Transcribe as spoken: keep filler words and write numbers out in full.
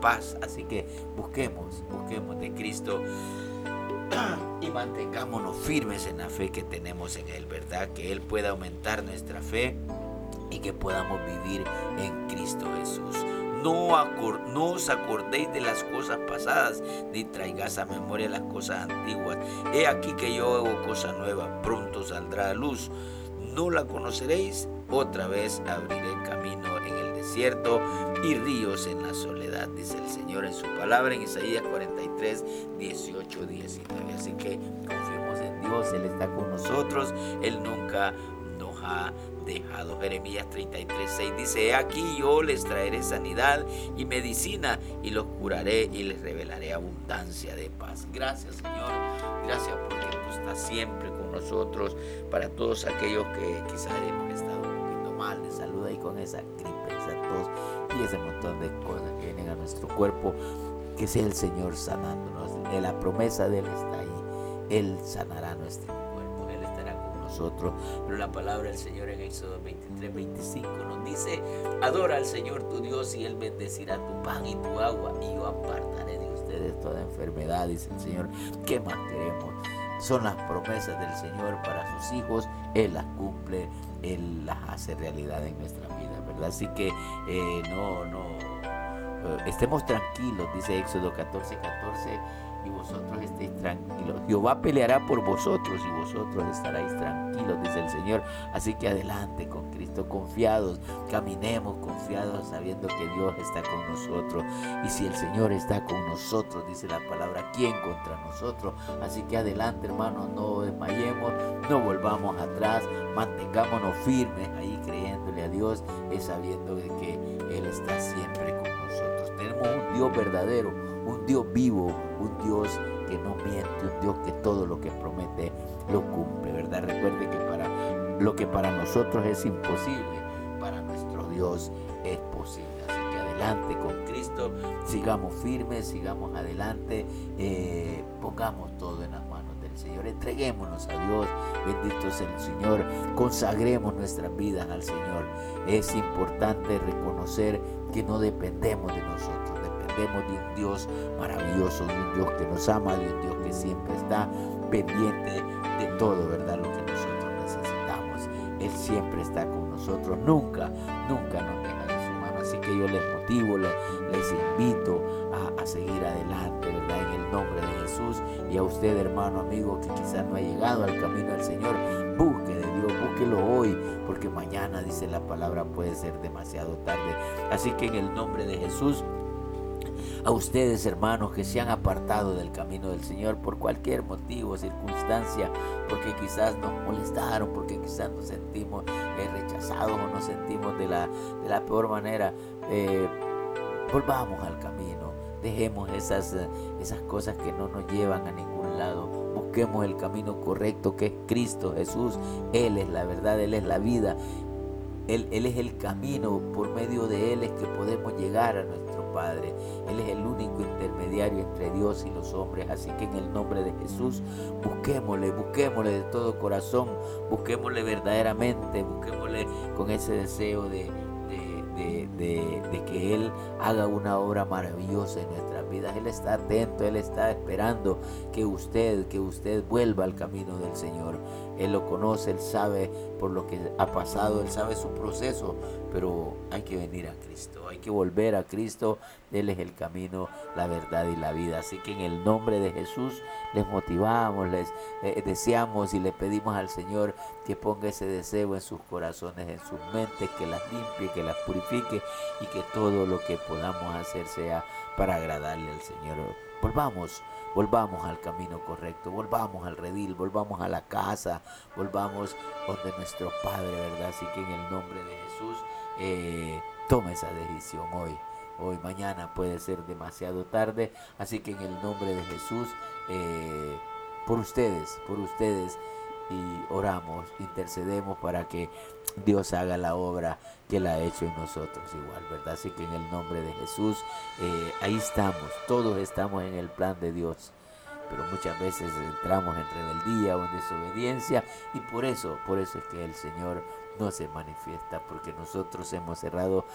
paz. Así que busquemos, busquemos de Cristo y mantengámonos firmes en la fe que tenemos en Él, ¿verdad? Que Él pueda aumentar nuestra fe y que podamos vivir en Cristo Jesús. No, acor no os acordéis de las cosas pasadas, ni traigáis a memoria las cosas antiguas. He aquí que yo hago cosa nueva, pronto saldrá a luz. No la conoceréis, otra vez abriré camino en el desierto y ríos en la soledad, dice el Señor en su palabra en Isaías cuarenta y tres, dieciocho, diecinueve. Así que confiemos en Dios, Él está con nosotros, Él nunca nos ha dejado. Jeremías treinta y tres, seis dice: He aquí yo les traeré sanidad y medicina, y los curaré y les revelaré abundancia de paz. Gracias, Señor, gracias porque tú estás siempre con nosotros. Para todos aquellos que quizás hemos estado un poquito mal de salud ahí con esa gripe, esa tos y ese montón de cosas que vienen a nuestro cuerpo, que sea el Señor sanándonos. La promesa de Él está ahí. Él sanará nuestro cuerpo, Él estará con nosotros. Pero la palabra del Señor en Éxodo veintitrés, veinticinco nos dice: adora al Señor tu Dios y Él bendecirá tu pan y tu agua, y yo apartaré de ustedes toda enfermedad, dice el Señor. ¿Qué más queremos? Son las promesas del Señor para sus hijos. Él las cumple, Él las hace realidad en nuestra vida, ¿verdad? Así que eh, no, no, eh, estemos tranquilos, dice Éxodo catorce, catorce. Y vosotros estéis tranquilos. Jehová peleará por vosotros y vosotros estaréis tranquilos, dice el Señor. Así que adelante con Cristo, confiados, caminemos confiados, sabiendo que Dios está con nosotros. Y si el Señor está con nosotros, dice la palabra, ¿quién contra nosotros? Así que adelante, hermanos, no desmayemos, no volvamos atrás, mantengámonos firmes ahí creyéndole a Dios, y sabiendo de que Él está siempre con nosotros. Tenemos un Dios verdadero, un Dios vivo, un Dios que no miente, un Dios que todo lo que promete lo cumple, ¿verdad? Recuerde que para lo que para nosotros es imposible, para nuestro Dios es posible. Así que adelante con Cristo, sigamos firmes, sigamos adelante, eh, pongamos todo en las manos del Señor, entreguémonos a Dios, bendito sea el Señor, consagremos nuestras vidas al Señor. Es importante reconocer que no dependemos de nosotros, dependemos de un Dios maravilloso, de un Dios que nos ama, de un Dios que siempre está pendiente de todo, ¿verdad? Lo que nosotros necesitamos. Él siempre está con nosotros, nunca, nunca nos deja de su mano. Así que yo les motivo, les, les invito a, a seguir adelante, ¿verdad? En el nombre de Jesús. Y a usted, hermano, amigo, que quizás no ha llegado al camino del Señor, busque de Dios, búsquelo hoy, porque mañana, dice la palabra, puede ser demasiado tarde. Así que en el nombre de Jesús, a ustedes, hermanos, que se han apartado del camino del Señor por cualquier motivo, circunstancia, porque quizás nos molestaron, porque quizás nos sentimos eh, rechazados o nos sentimos de la, de la peor manera, eh, volvamos al camino, dejemos esas, esas cosas que no nos llevan a ningún lado, busquemos el camino correcto, que es Cristo Jesús. Él es la verdad, Él es la vida, Él, Él es el camino. Por medio de Él es que podemos llegar a nuestro Padre. Él es el único intermediario entre Dios y los hombres. Así que en el nombre de Jesús, busquémosle, busquémosle de todo corazón, busquémosle verdaderamente, busquémosle con ese deseo de, de, de, de, de que Él haga una obra maravillosa en nuestras vidas. Él está atento, Él está esperando que usted, que usted vuelva al camino del Señor. Él lo conoce, Él sabe por lo que ha pasado, Él sabe su proceso, pero hay que venir a Cristo, hay que volver a Cristo. Él es el camino, la verdad y la vida. Así que en el nombre de Jesús les motivamos, les eh, deseamos y le pedimos al Señor que ponga ese deseo en sus corazones, en sus mentes, que las limpie, que las purifique y que todo lo que podamos hacer sea para agradarle al Señor. Volvamos, volvamos al camino correcto, volvamos al redil, volvamos a la casa, volvamos donde nuestro Padre, ¿verdad? Así que en el nombre de Jesús, eh, tome esa decisión hoy. Hoy, mañana puede ser demasiado tarde, así que en el nombre de Jesús, eh, por ustedes, por ustedes, y oramos, intercedemos para que Dios haga la obra que Él ha hecho en nosotros igual, ¿verdad? Así que en el nombre de Jesús, eh, ahí estamos, todos estamos en el plan de Dios, pero muchas veces entramos en rebeldía o en desobediencia, y por eso, por eso es que el Señor no se manifiesta, porque nosotros hemos cerrado